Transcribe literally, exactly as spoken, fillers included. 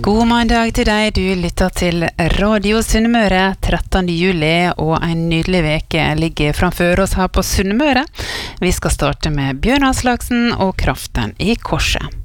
God mandag til deg, du lytter til Radio Sunnmøre trettende juli, og en nydelig veke ligger framfor oss her på Sunnmøre. Vi skal starte med Bjørn Aslaksen og Kraften i korset.